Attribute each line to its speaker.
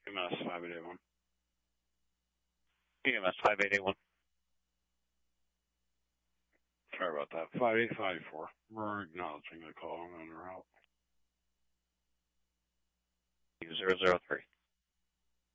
Speaker 1: EMS 5881. EMS 5881. Sorry about that. 5854. We're acknowledging the call and en route. 003.